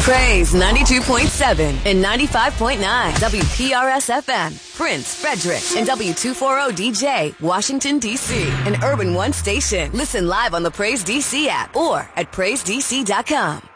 Praise 92.7 and 95.9 WPRS FM, Prince, Frederick, and W240DJ, Washington, D.C., an Urban One station. Listen live on the Praise DC app or at PraiseDC.com.